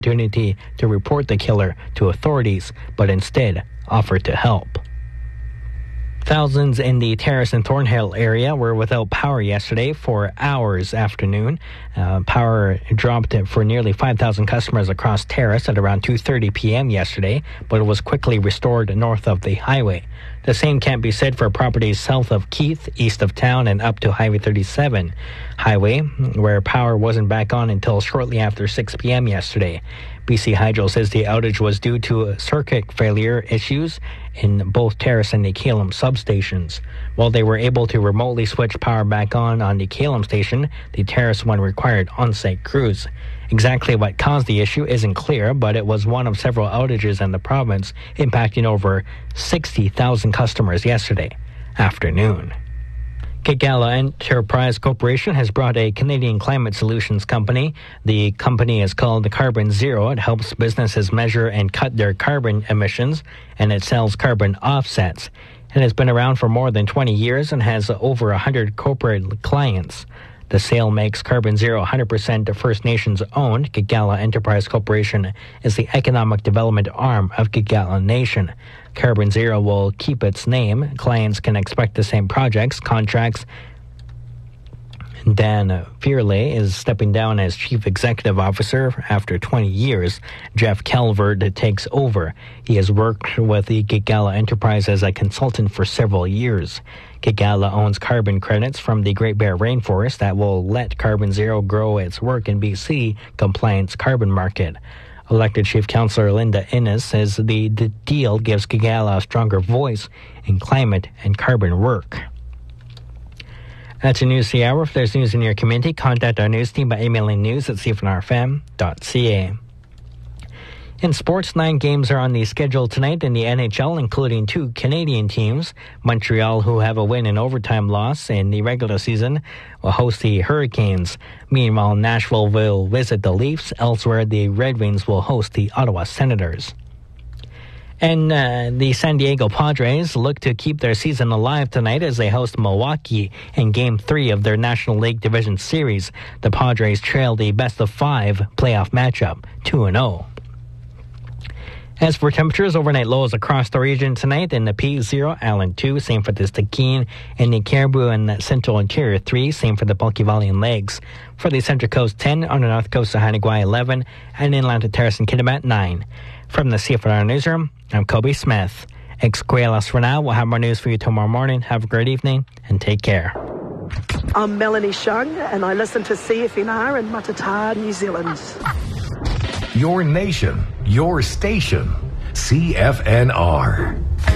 opportunity to report the killer to authorities, but instead offered to help. Thousands in the Terrace and Thornhill area were without power yesterday for hours after noon. Power dropped for nearly 5,000 customers across Terrace at around 2:30 p.m. yesterday, but it was quickly restored north of the highway. The same can't be said for properties south of Keith, east of town, and up to Highway 37 highway, where power wasn't back on until shortly after 6 p.m. yesterday. BC Hydro says the outage was due to circuit failure issues in both Terrace and the Calum substations. While they were able to remotely switch power back on the Calum station, the Terrace one required on-site crews. Exactly what caused the issue isn't clear, but it was one of several outages in the province, impacting over 60,000 customers yesterday afternoon. Gigala Enterprise Corporation has brought a Canadian climate solutions company. The company is called Carbon Zero. It helps businesses measure and cut their carbon emissions, and it sells carbon offsets. It has been around for more than 20 years and has over 100 corporate clients. The sale makes Carbon Zero 100% First Nations owned. Gigala Enterprise Corporation is the economic development arm of Gigala Nation. Carbon Zero will keep its name. Clients can expect the same projects, contracts. Dan Fearley is stepping down as Chief Executive Officer after 20 years. Jeff Calvert takes over. He has worked with the Gigala Enterprise as a consultant for several years. Gigala owns carbon credits from the Great Bear Rainforest that will let Carbon Zero grow its work in BC compliance carbon market. Elected Chief Councillor Linda Innes says the deal gives Gigala a stronger voice in climate and carbon work. That's your news the hour. If there's news in your community, contact our news team by emailing news@cfnrfm.ca. In sports, 9 games are on the schedule tonight in the NHL, including 2 Canadian teams. Montreal, who have a win and overtime loss in the regular season, will host the Hurricanes. Meanwhile, Nashville will visit the Leafs. Elsewhere, the Red Wings will host the Ottawa Senators. And the San Diego Padres look to keep their season alive tonight as they host Milwaukee in Game 3 of their National League Division Series. The Padres trail the best-of-5 playoff matchup, 2-0. As for temperatures, overnight lows across the region tonight in the P0, Allen 2, same for the Stikine, in the Caribou and Central Interior 3, same for the Bulky Valley and Lakes. For the Central Coast 10, on the North Coast of Haneguai 11, and inland to Terrace and Kitimat 9. From the CFNR Newsroom, I'm Kobe Smith. Escuelas for now. We'll have more news for you tomorrow morning. Have a great evening and take care. I'm Melanie Shung and I listen to CFNR in Matata, New Zealand. Your nation, your station, CFNR.